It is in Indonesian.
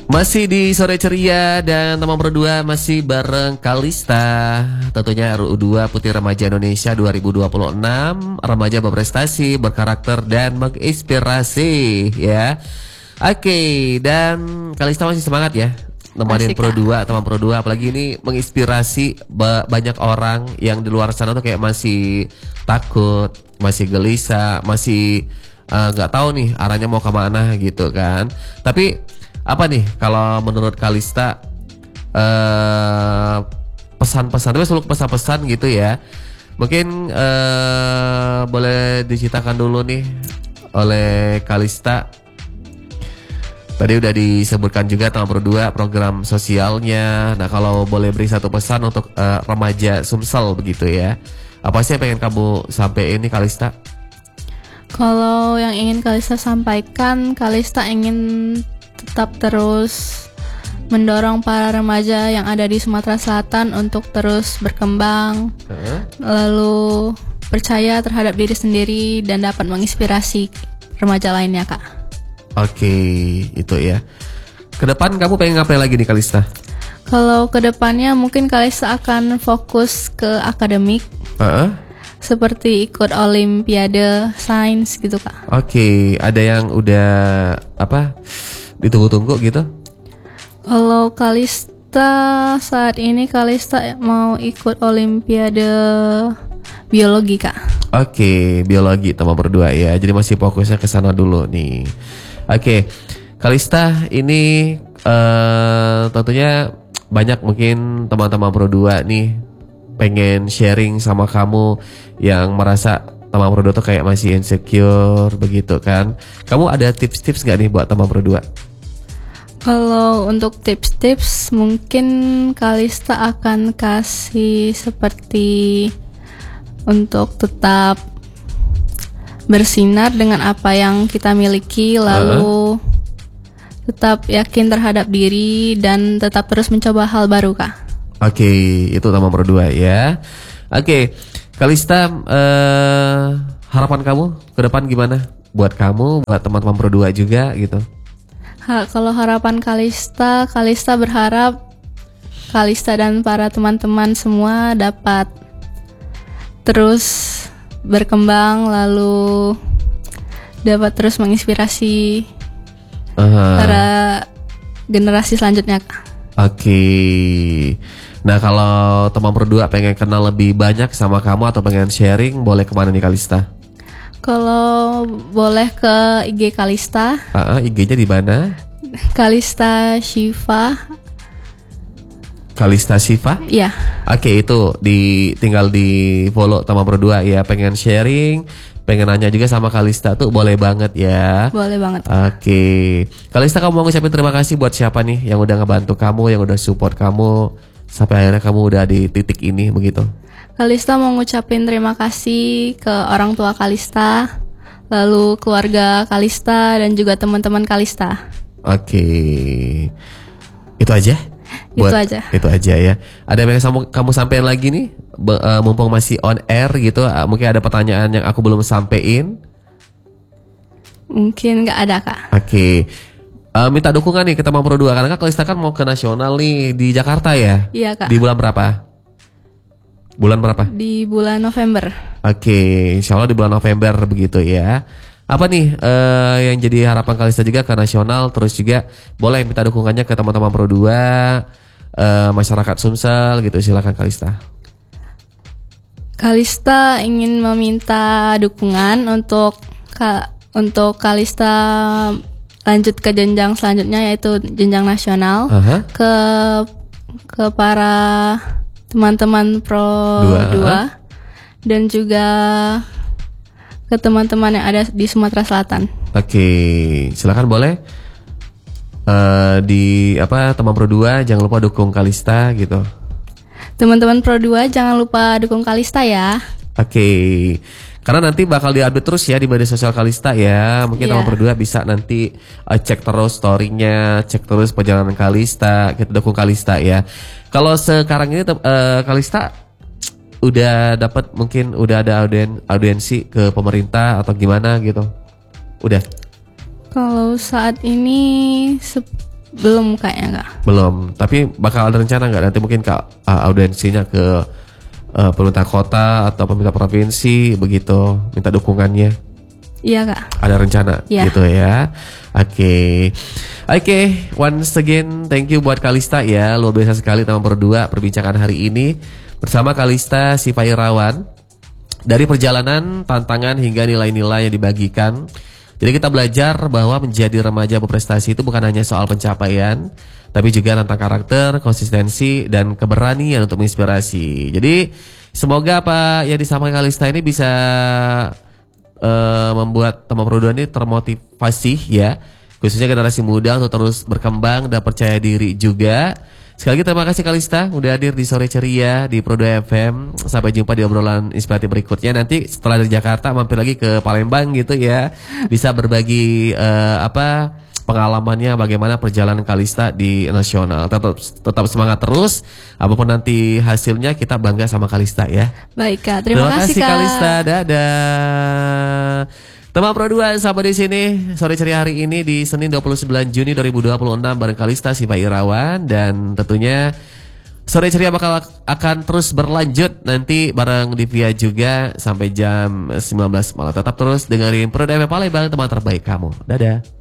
Masih di sore ceria dan teman berdua masih bareng Kalista. Tentunya RU2 Putri Remaja Indonesia 2026, remaja berprestasi, berkarakter dan menginspirasi ya. Oke, dan Kalista masih semangat ya nemenin Pro 2, teman Pro 2, apalagi ini menginspirasi banyak orang yang di luar sana tuh kayak masih takut, masih gelisah, masih nggak tahu nih arahnya mau kemana gitu kan. Tapi apa nih kalau menurut Kalista pesan-pesan, tapi selalu pesan-pesan gitu ya. Mungkin boleh diceritakan dulu nih oleh Kalista. Tadi udah disebutkan juga teman berdua program sosialnya. Nah kalau boleh beri satu pesan untuk remaja Sumsel begitu ya, apa sih yang pengen kamu sampaikan nih Kalista? Kalau yang ingin Kalista sampaikan, Kalista ingin tetap terus mendorong para remaja yang ada di Sumatera Selatan untuk terus berkembang, lalu percaya terhadap diri sendiri dan dapat menginspirasi remaja lainnya, Kak. Oke, itu ya. Kedepan kamu pengen ngapain lagi nih Kalista? Kalau kedepannya mungkin Kalista akan fokus ke akademik, seperti ikut Olimpiade Sains gitu, Kak. Oke, ada yang udah apa ditunggu-tunggu gitu? Kalau Kalista saat ini Kalista mau ikut Olimpiade Biologi, Kak. Oke, biologi teman berdua ya. Jadi masih fokusnya ke sana dulu nih. Oke, Kalista ini tentunya banyak mungkin teman-teman Pro 2 nih pengen sharing sama kamu yang merasa teman Pro 2 tuh kayak masih insecure begitu kan. Kamu ada tips-tips gak nih buat teman Pro 2? Kalau untuk tips-tips mungkin Kalista akan kasih seperti untuk tetap bersinar dengan apa yang kita miliki, lalu tetap yakin terhadap diri dan tetap terus mencoba hal baru, Kak. Oke, itu teman Pro 2 ya. Oke, Kalista, harapan kamu ke depan gimana? Buat kamu, buat teman-teman Pro 2 juga gitu. Kalau harapan Kalista berharap Kalista dan para teman-teman semua dapat terus berkembang, lalu dapat terus menginspirasi para generasi selanjutnya, Kak. Oke. Nah kalau teman Pro 2 pengen kenal lebih banyak sama kamu atau pengen sharing, boleh kemana nih Kalista? Kalau boleh ke IG Kalista. IG-nya di mana? Kalista Shiva. Kalista Shiva? Iya. Oke, itu tinggal di follow teman Pro 2 ya. Pengen sharing, pengen nanya juga sama Kalista tuh boleh banget ya. Boleh banget. Oke. Kalista, kamu mau ngucapin terima kasih buat siapa nih yang udah ngebantu kamu, yang udah support kamu sampai akhirnya kamu udah di titik ini begitu? Kalista mau ngucapin terima kasih ke orang tua Kalista, lalu keluarga Kalista dan juga teman-teman Kalista. Oke. Itu aja? Itu aja ya. Ada yang kamu sampaikan lagi nih? Mumpung masih on air gitu, mungkin ada pertanyaan yang aku belum sampein? Mungkin nggak ada, Kak. Oke. Minta dukungan nih ke teman Pro 2 karena kan Kalista kan mau ke nasional nih di Jakarta ya? Iya, Kak. Di bulan berapa? Bulan berapa? Di bulan November. Oke, insya Allah di bulan November begitu ya. Apa nih yang jadi harapan Kalista juga ke nasional, terus juga boleh minta dukungannya ke teman-teman Pro 2, masyarakat Sumsel gitu, silakan Kalista. Kalista ingin meminta dukungan untuk Kalista lanjut ke jenjang selanjutnya, yaitu jenjang nasional. Ke para teman-teman Pro 2 dan juga ke teman-teman yang ada di Sumatera Selatan. Oke, silakan boleh teman Pro 2 jangan lupa dukung Kalista gitu. Teman-teman Pro 2 jangan lupa dukung Kalista ya. Oke. Karena nanti bakal diupdate terus ya di media sosial Kalista ya. Mungkin teman Pro 2 bisa nanti cek terus story-nya, cek terus perjalanan Kalista, kita dukung Kalista ya. Kalau sekarang ini Kalista udah dapat, mungkin udah ada audiensi ke pemerintah atau gimana gitu? Udah? Kalau saat ini Belum kayaknya Kak. Belum, tapi bakal ada rencana nggak nanti mungkin Kak audiensinya ke pemerintah kota atau pemerintah provinsi begitu, minta dukungannya? Iya Kak. Ada rencana Iya. gitu ya. Oke, once again thank you buat Kalista ya. Luar biasa sekali teman berdua perbincangan hari ini bersama Kalista Siva Irawan. Dari perjalanan, tantangan hingga nilai-nilai yang dibagikan. Jadi kita belajar bahwa menjadi remaja berprestasi itu bukan hanya soal pencapaian, tapi juga tentang karakter, konsistensi, dan keberanian untuk menginspirasi. Jadi semoga apa yang disampaikan Kalista ini bisa membuat teman berdua ini termotivasi ya, khususnya generasi muda untuk terus berkembang dan percaya diri juga. Sekali lagi terima kasih Kalista udah hadir di Sore Ceria di Pro 2 FM. Sampai jumpa di obrolan inspiratif berikutnya. Nanti setelah dari Jakarta mampir lagi ke Palembang gitu ya. Bisa berbagi pengalamannya bagaimana perjalanan Kalista di nasional. Tetap semangat terus. Apapun nanti hasilnya kita bangga sama Kalista ya. Baik Kak, terima kasih Kak. Kalista. Dadah. Teman Pro 2 sampai di sini Sore Ceria hari ini di Senin 29 Juni 2026 bareng Kalista Siva Irawan, dan tentunya Sore Ceria akan terus berlanjut nanti bareng Divya juga sampai jam 19 malam. Tetap terus dengerin Pro 2 FM Palembang, teman terbaik kamu. Dadah.